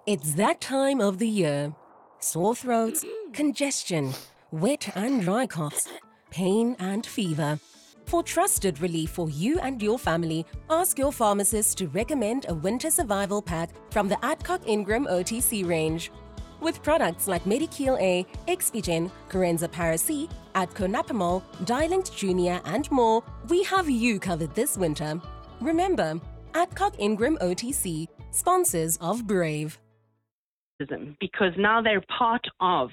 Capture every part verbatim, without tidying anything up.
It's that time of the year. Sore throats, congestion, wet and dry coughs, pain and fever. For trusted relief for you and your family, ask your pharmacist to recommend a winter survival pack from the Adcock Ingram O T C range. With products like Medikeel A, Expigen, Corenza Paracy, Adco Napamol, Dialint Junior and more, we have you covered this winter. Remember, Adcock Ingram O T C, sponsors of Brave. Because now they're part of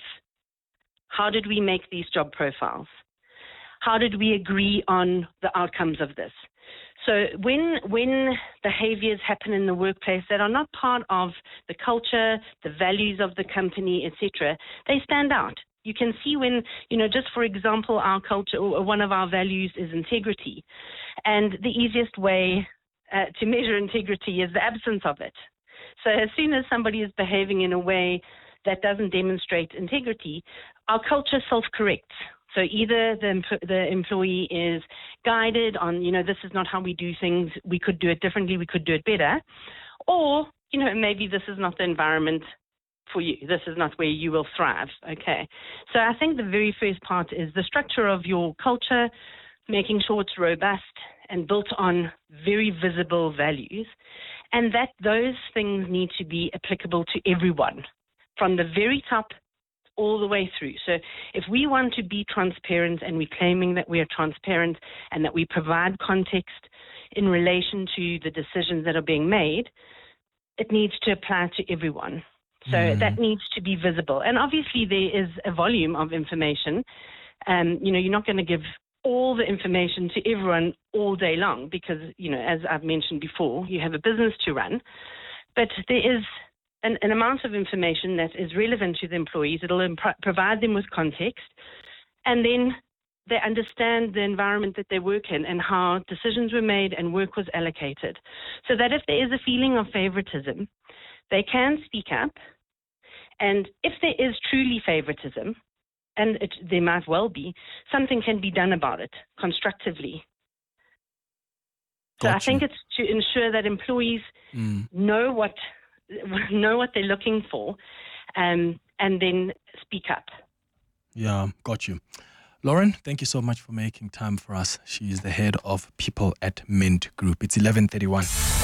how did we make these job profiles? How did we agree on the outcomes of this? So when when behaviors happen in the workplace that are not part of the culture, the values of the company, et cetera, they stand out. You can see when, you know, just for example, our culture, or one of our values is integrity. And the easiest way uh, to measure integrity is the absence of it. So as soon as somebody is behaving in a way that doesn't demonstrate integrity, our culture self-corrects. So either the, the employee is guided on, you know, this is not how we do things, we could do it differently, we could do it better, or, you know, maybe this is not the environment for you, this is not where you will thrive, okay? So I think the very first part is the structure of your culture, making sure it's robust and built on very visible values, and that those things need to be applicable to everyone, from the very top all the way through. So if we want to be transparent, and we're claiming that we are transparent and that we provide context in relation to the decisions that are being made, it needs to apply to everyone. So mm. that needs to be visible. And obviously there is a volume of information. Um, you know, you're not going to give all the information to everyone all day long because, you know, as I've mentioned before, you have a business to run. But there is An, an amount of information that is relevant to the employees. It'll imp- provide them with context, and then they understand the environment that they work in and how decisions were made and work was allocated. So that if there is a feeling of favoritism, they can speak up. And if there is truly favoritism, and it, there might well be, something can be done about it constructively. So gotcha. I think it's to ensure that employees mm. know what know what they're looking for, um, and then speak up. Yeah, got you. Lauren, thank you so much for making time for us. She is the head of people at Mint Group. It's eleven thirty-one.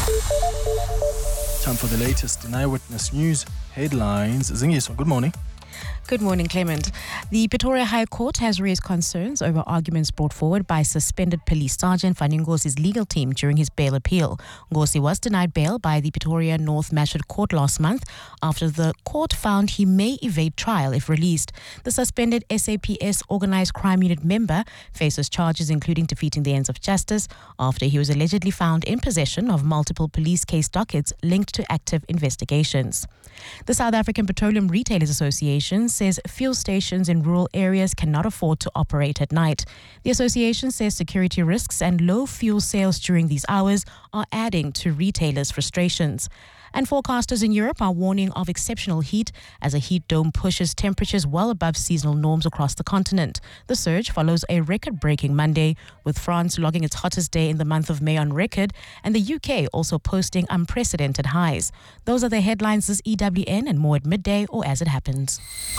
Time for the latest in Eyewitness News headlines. Zingiso, good morning. Good morning, Clement. The Pretoria High Court has raised concerns over arguments brought forward by suspended Police Sergeant Fanny Ngosi's legal team during his bail appeal. Ngosi was denied bail by the Pretoria North Magistrate Court last month after the court found he may evade trial if released. The suspended S A P S Organised Crime Unit member faces charges including defeating the ends of justice after he was allegedly found in possession of multiple police case dockets linked to active investigations. The South African Petroleum Retailers Association says fuel stations in rural areas cannot afford to operate at night. The association says security risks and low fuel sales during these hours are adding to retailers' frustrations. And forecasters in Europe are warning of exceptional heat as a heat dome pushes temperatures well above seasonal norms across the continent. The surge follows a record-breaking Monday, with France logging its hottest day in the month of May on record, and the U K also posting unprecedented highs. Those are the headlines this E W N, and more at midday or as it happens.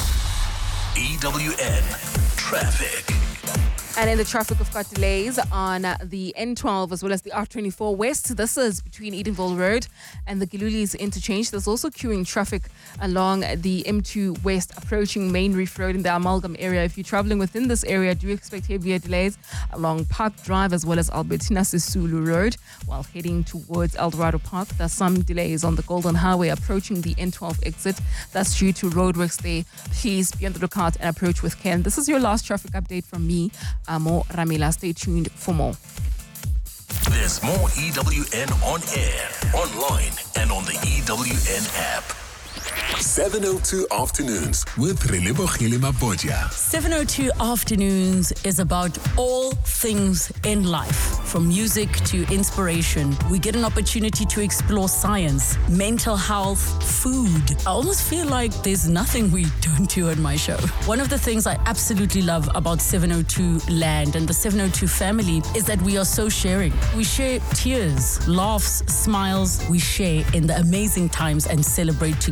E W N Traffic. And in the traffic, we've got delays on the N twelve as well as the R twenty-four West. This is between Edenville Road and the Gilulis interchange. There's also queuing traffic along the M two West approaching Main Reef Road in the Amalgam area. If you're traveling within this area, do expect heavier delays along Park Drive as well as Albertina Sisulu Road. While heading towards Eldorado Park, there's some delays on the Golden Highway approaching the N twelve exit. That's due to roadworks there. Please be on the lookout and approach with care. This is your last traffic update from me. Amo Ramila. Stay tuned for more. There's more E W N on air, online, and on the E W N app. seven oh two Afternoons with Relebogile Mabotja. seven oh two Afternoons is about all things in life, from music to inspiration. We get an opportunity to explore science, mental health, food. I almost feel like there's nothing we don't do on my show. One of the things I absolutely love about seven oh two Land and the seven oh two family is that we are so sharing. We share tears, laughs, smiles. We share in the amazing times and celebrate together.